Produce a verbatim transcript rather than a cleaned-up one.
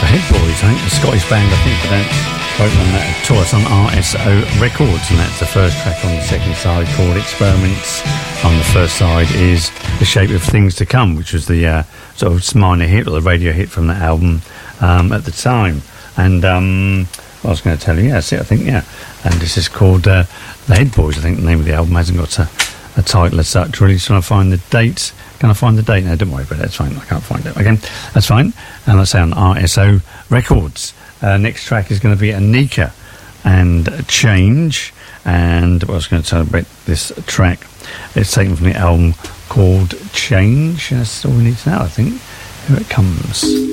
the Head Boys, I think, the Scottish band, I think, but don't quote on that at all. It's on R S O Records, and that's the first track on the second side called Experiments. On the first side is The Shape of Things to Come, which was the uh, sort of minor hit, or the radio hit from that album um, at the time. And um, I was going to tell you, yeah, that's it, I think, yeah. And this is called uh, The Head Boys, I think the name of the album. Hasn't got a, a title as such, really. Just trying to find the date. Can I find the date? No, don't worry about it, that's fine. I can't find it. Again, that's fine. And that's on R S O Records. Uh, next track is going to be Anika and Change. And I was going to tell you about this track. It's taken from the album called Change. That's all we need to know, I think. Here it comes.